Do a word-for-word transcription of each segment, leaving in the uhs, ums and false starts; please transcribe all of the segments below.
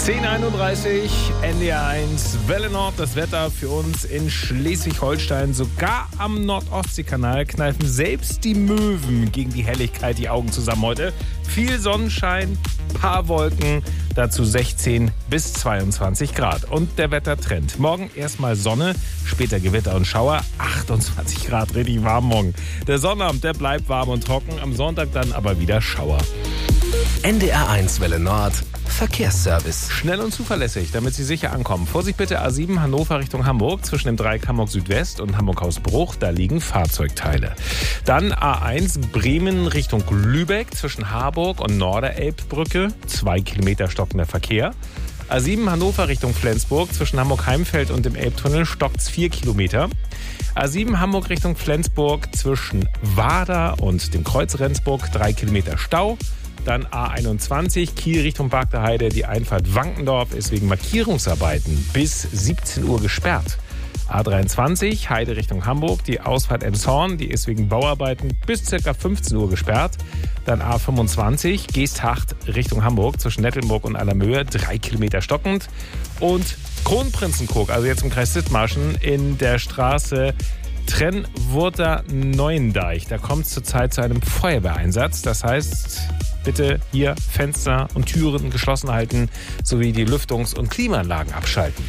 zehn Uhr einunddreißig, N D R eins, Welle Nord, das Wetter für uns in Schleswig-Holstein. Sogar am Nordostseekanal kneifen selbst die Möwen gegen die Helligkeit die Augen zusammen heute. Viel Sonnenschein, paar Wolken, dazu sechzehn bis zweiundzwanzig Grad. Und der Wettertrend. Morgen erstmal Sonne, später Gewitter und Schauer, achtundzwanzig Grad, richtig warm morgen. Der Sonnabend, der bleibt warm und trocken, am Sonntag dann aber wieder Schauer. N D R eins Welle Nord, Verkehrsservice. Schnell und zuverlässig, damit Sie sicher ankommen. Vorsicht bitte A sieben Hannover Richtung Hamburg, zwischen dem Dreieck Hamburg Südwest und Hamburg-Hausbruch, da liegen Fahrzeugteile. Dann A eins Bremen Richtung Lübeck, zwischen Harburg und Norderelbbrücke, zwei Kilometer stockender Verkehr. A sieben Hannover Richtung Flensburg, zwischen Hamburg-Heimfeld und dem Elbtunnel stockt's vier Kilometer. A sieben Hamburg Richtung Flensburg, zwischen Wader und dem Kreuz Rendsburg, drei Kilometer Stau. Dann A einundzwanzig, Kiel Richtung Park der Heide. Die Einfahrt Wankendorf ist wegen Markierungsarbeiten bis siebzehn Uhr gesperrt. A dreiundzwanzig, Heide Richtung Hamburg. Die Ausfahrt Emshorn, die ist wegen Bauarbeiten bis ca. fünfzehn Uhr gesperrt. Dann A fünfundzwanzig, Geesthacht Richtung Hamburg zwischen Nettelnburg und Allermöhe, drei Kilometer stockend. Und Kronprinzenkrog, also jetzt im Kreis Dithmarschen, in der Straße Trennwurter Neuendeich. Da kommt es zurzeit zu einem Feuerwehreinsatz. Das heißt, bitte hier Fenster und Türen geschlossen halten, sowie die Lüftungs- und Klimaanlagen abschalten.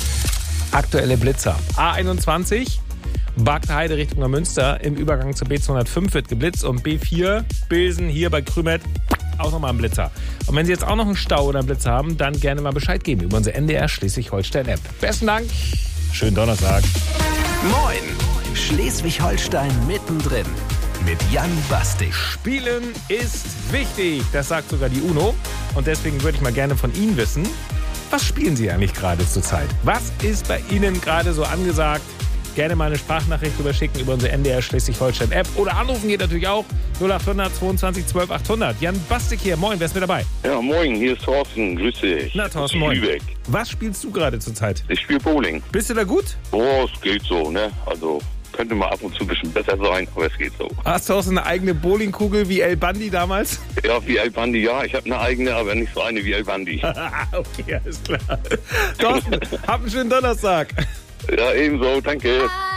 Aktuelle Blitzer. A einundzwanzig, Barkter Heide Richtung Neumünster. Im Übergang zur B zweihundertfünf wird geblitzt. Und B vier, Bilsen hier bei Krümet, auch nochmal ein Blitzer. Und wenn Sie jetzt auch noch einen Stau oder einen Blitzer haben, dann gerne mal Bescheid geben über unsere N D R Schleswig-Holstein-App. Besten Dank. Schönen Donnerstag. Moin! Schleswig-Holstein mittendrin mit Jan Bastik. Spielen ist wichtig, das sagt sogar die UNO. Und deswegen würde ich mal gerne von Ihnen wissen, was spielen Sie eigentlich gerade zurzeit? Was ist bei Ihnen gerade so angesagt? Gerne mal eine Sprachnachricht rüberschicken über unsere N D R Schleswig-Holstein-App. Oder anrufen geht natürlich auch. null acht hundert zweiundzwanzig zwölf achthundert. Jan Bastik hier. Moin, wer ist mit dabei? Ja, moin, hier ist Thorsten. Grüß dich. Na, Thorsten, moin. Lübeck. Was spielst du gerade zurzeit? Ich spiele Bowling. Bist du da gut? Oh, es geht so, ne? Also, könnte mal ab und zu ein bisschen besser sein, aber es geht so. Hast du auch so eine eigene Bowlingkugel wie El Bandi damals? Ja, wie El Bandi, ja. Ich habe eine eigene, aber nicht so eine wie El Bandi. Okay, alles klar. Thorsten, hab einen schönen Donnerstag. Ja, ebenso. Danke.